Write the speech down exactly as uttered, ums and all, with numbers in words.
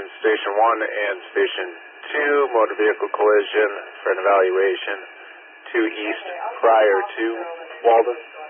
Station one and Station two, motor vehicle collision for an evaluation to east prior to Walden.